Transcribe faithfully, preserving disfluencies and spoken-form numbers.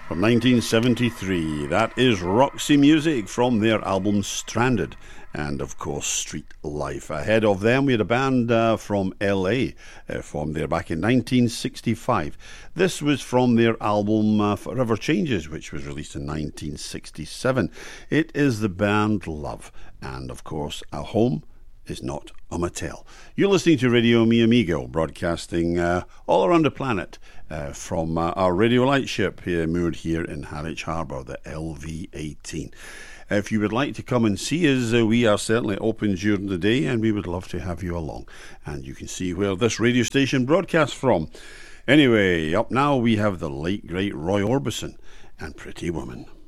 From nineteen seventy-three, that is Roxy Music from their album Stranded, and of course Street Life. Ahead of them we had a band uh, from L A, uh, formed there back in nineteen sixty-five. This was from their album uh, Forever Changes, which was released in nineteen sixty-seven. It is the band Love, and of course A Home is Not a Motel. You're listening to Radio Mi Amigo, broadcasting uh, all around the planet uh, from uh, our radio lightship here, moored here in Harwich Harbour, the L V eighteen. If you would like to come and see us, uh, we are certainly open during the day, and we would love to have you along. And you can see where this radio station broadcasts from. Anyway, up now we have the late, great Roy Orbison and Pretty Woman.